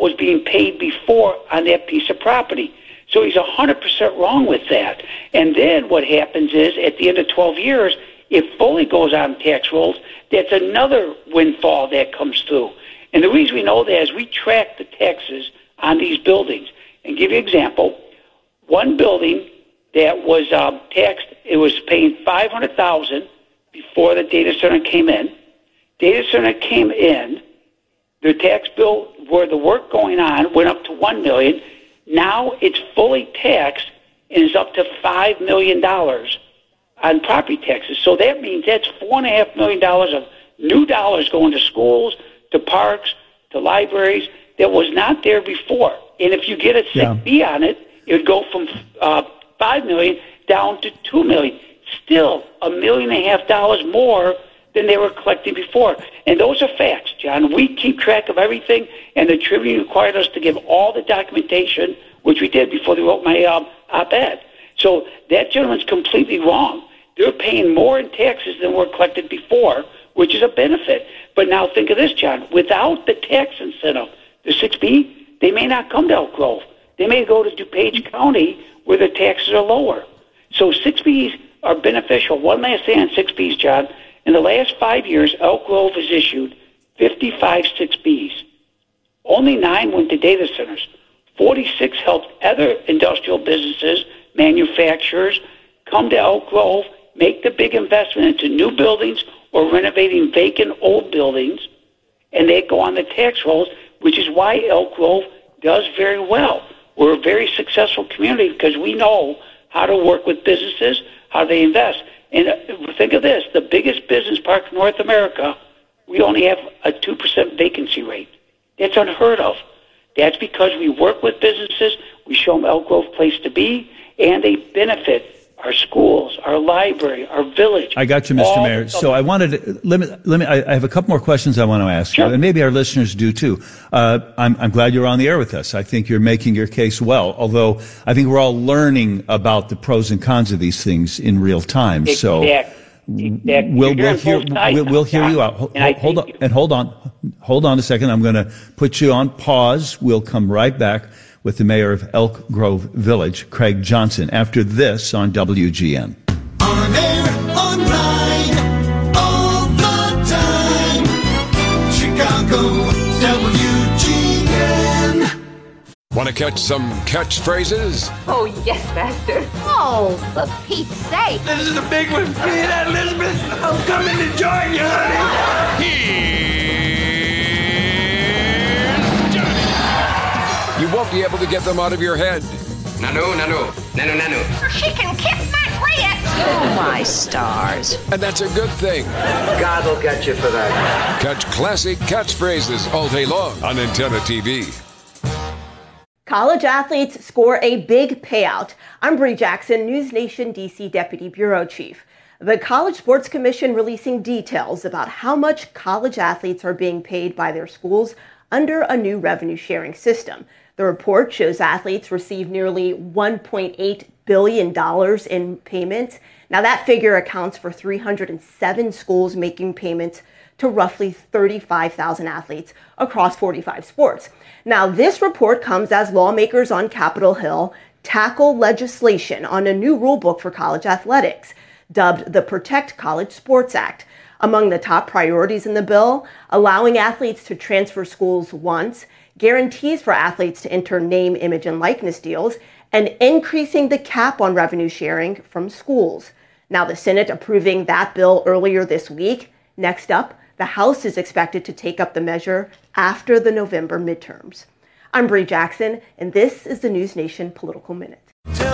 was being paid before on that piece of property. So he's 100% wrong with that. And then what happens is, at the end of 12 years, it fully goes on tax rolls. That's another windfall that comes through. And the reason we know that is we track the taxes on these buildings. And give you an example, one building that was taxed, it was paying $500,000 before the data center came in. Data center came in, their tax bill where the work going on went up to $1 million. Now it's fully taxed and is up to $5 million on property taxes. So that means that's $4.5 million of new dollars going to schools, to parks, to libraries that was not there before. And if you get a 6B on it, it would go from $5 million down to $2 million. Still $1.5 million more than they were collecting before. And those are facts, John. We keep track of everything, and the Tribune required us to give all the documentation, which we did before they wrote my op-ed. So that gentleman's completely wrong. They're paying more in taxes than were collected before, which is a benefit. But now think of this, John. Without the tax incentive, the 6B, they may not come to Elk Grove. They may go to DuPage County where the taxes are lower. So 6Bs are beneficial. One last thing on 6Bs, John. In the last 5 years, Elk Grove has issued 55 6Bs. Only 9 went to data centers. 46 helped other industrial businesses, manufacturers, come to Elk Grove, make the big investment into new buildings or renovating vacant old buildings, and they go on the tax rolls, which is why Elk Grove does very well. We're a very successful community because we know how to work with businesses, how they invest. And think of this, the biggest business park in North America, we only have a 2% vacancy rate. That's unheard of. That's because we work with businesses, we show them Elk Grove place to be, and they benefit our schools, our library, our village. I got you, Mr. Mayor. So I wanted to, I have a couple more questions I want to ask you, and maybe our listeners do too. I'm glad you're on the air with us. I think you're making your case well, although I think we're all learning about the pros and cons of these things in real time. Exactly. So we'll hear you out. Hold on a second. I'm going to put you on pause. We'll come right back with the mayor of Elk Grove Village, Craig Johnson, after this on WGN. On air, online, all the time. Chicago, WGN. Want to catch some catchphrases? Oh, yes, Master. Oh, for Pete's sake. This is a big one. Aunt Elizabeth, I'm coming to join you, honey. Here's Johnny. You won't be able to get them out of your head. Nanu. She can kiss my grits. Oh, my stars. And that's a good thing. God will get you for that. Catch classic catchphrases all day long on Antenna TV. College athletes score a big payout. I'm Bree Jackson, News Nation DC Deputy Bureau Chief. The College Sports Commission releasing details about how much college athletes are being paid by their schools under a new revenue sharing system. The report shows athletes receive nearly $1.8 billion in payments. Now that figure accounts for 307 schools making payments to roughly 35,000 athletes across 45 sports. Now this report comes as lawmakers on Capitol Hill tackle legislation on a new rulebook for college athletics, dubbed the Protect College Sports Act. Among the top priorities in the bill, allowing athletes to transfer schools once, guarantees for athletes to enter name, image, and likeness deals, and increasing the cap on revenue sharing from schools. Now, the Senate approving that bill earlier this week. Next up, the House is expected to take up the measure after the November midterms. I'm Bree Jackson, and this is the News Nation Political Minute.